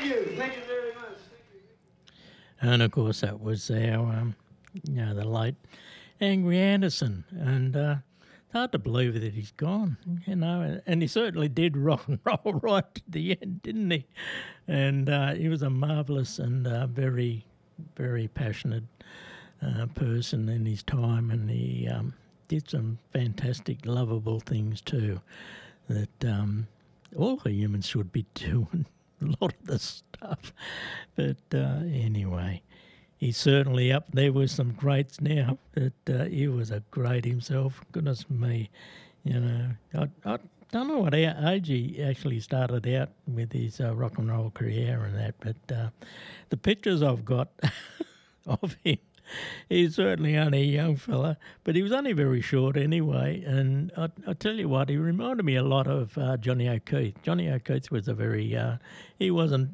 Thank you very much. And of course, that was our, the late Angry Anderson. And it's hard to believe that he's gone, and he certainly did rock and roll right to the end, didn't he? And he was a marvellous and very, very passionate person in his time, and he did some fantastic, lovable things too that all humans should be doing. A lot of the stuff. But anyway, he's certainly up there with some greats now. But he was a great himself. Goodness me. I don't know what age he actually started out with his rock and roll career and that, but the pictures I've got of him, he's certainly only a young fella, but he was only very short anyway. And I tell you what, he reminded me a lot of Johnny O'Keefe. Johnny O'Keefe was a very, he wasn't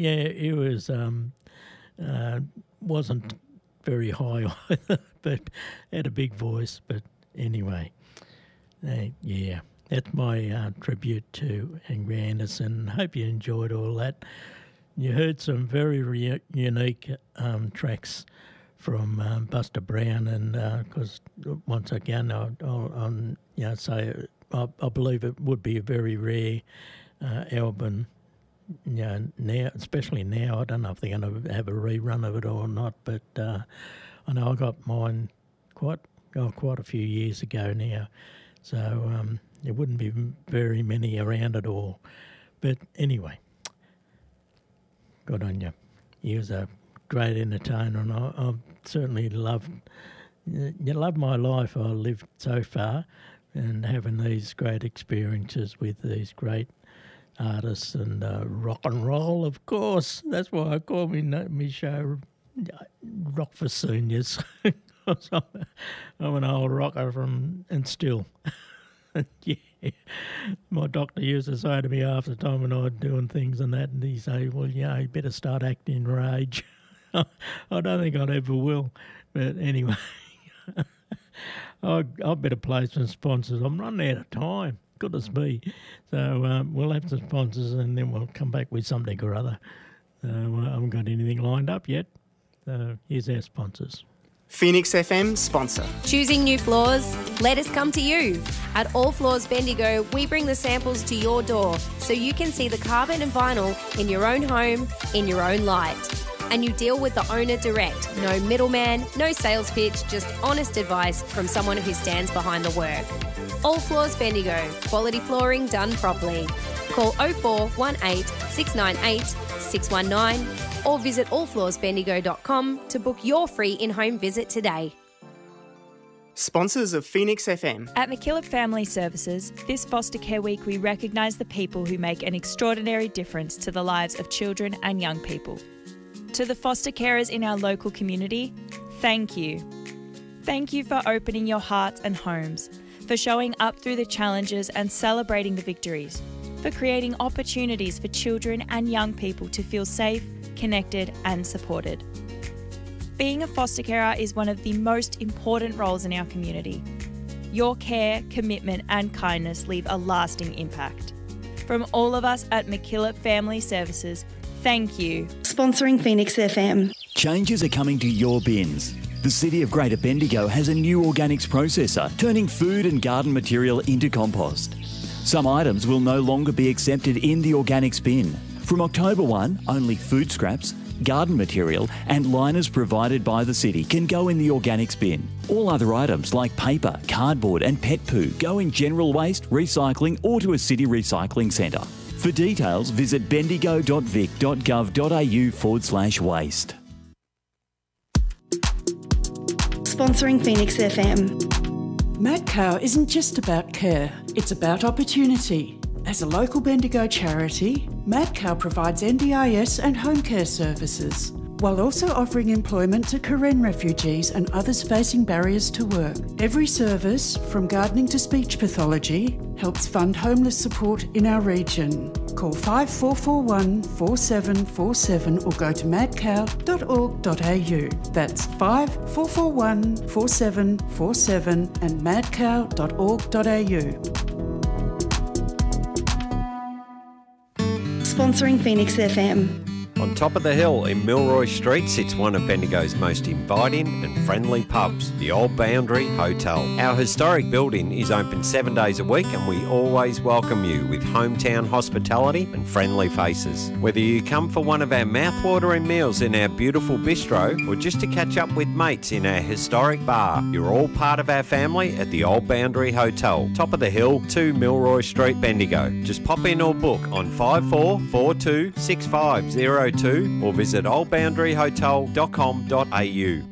very high either, but had a big voice. But anyway, that's my tribute to Angry Anderson. Hope you enjoyed all that. You heard some very unique tracks from Buster Brown, and because once again, I'll say I believe it would be a very rare album. Now, especially now, I don't know if they're going to have a rerun of it or not, but I know I got mine quite a few years ago now, so there wouldn't be very many around at all. But anyway, good on you. He was a great entertainer, and I certainly loved my life I lived so far, and having these great experiences with these great artists and rock and roll, of course. That's why I call me show Rock for Seniors. I'm an old rocker and still. Yeah. My doctor used to say to me half the time when I was doing things and that, and he'd say, well, you better start acting your age. I don't think I'd ever will. But anyway, I better play some sponsors. I'm running out of time. Goodness me. So we'll have some sponsors and then we'll come back with something or other. So I haven't got anything lined up yet. So here's our sponsors. Phoenix FM sponsor. Choosing new floors? Let us come to you. At All Floors Bendigo, we bring the samples to your door so you can see the carpet and vinyl in your own home, in your own light. And you deal with the owner direct. No middleman, no sales pitch, just honest advice from someone who stands behind the work. All Floors Bendigo, quality flooring done properly. Call 0418 698 619 or visit allfloorsbendigo.com to book your free in-home visit today. Sponsors of Phoenix FM. At McKillop Family Services, this Foster Care Week we recognise the people who make an extraordinary difference to the lives of children and young people. To the foster carers in our local community, thank you. Thank you for opening your hearts and homes, for showing up through the challenges and celebrating the victories, for creating opportunities for children and young people to feel safe, connected and supported. Being a foster carer is one of the most important roles in our community. Your care, commitment and kindness leave a lasting impact. From all of us at McKillop Family Services, thank you. Sponsoring Phoenix FM. Changes are coming to your bins. The City of Greater Bendigo has a new organics processor, turning food and garden material into compost. Some items will no longer be accepted in the organics bin. From October 1, only food scraps, garden material and liners provided by the city can go in the organics bin. All other items like paper, cardboard and pet poo go in general waste, recycling or to a city recycling centre. For details, visit bendigo.vic.gov.au/waste. Sponsoring Phoenix FM. MadCow isn't just about care, it's about opportunity. As a local Bendigo charity, MadCow provides NDIS and home care services, while also offering employment to Karen refugees and others facing barriers to work. Every service, from gardening to speech pathology, helps fund homeless support in our region. Call 5441 4747 or go to madcow.org.au. That's 5441 4747 and madcow.org.au. Sponsoring Phoenix FM. On top of the hill in Milroy Street sits one of Bendigo's most inviting and friendly pubs, the Old Boundary Hotel. Our historic building is open 7 days a week and we always welcome you with hometown hospitality and friendly faces. Whether you come for one of our mouth-watering meals in our beautiful bistro or just to catch up with mates in our historic bar, you're all part of our family at the Old Boundary Hotel, top of the hill, 2 Milroy Street, Bendigo. Just pop in or book on 5442 6502 or visit oldboundaryhotel.com.au.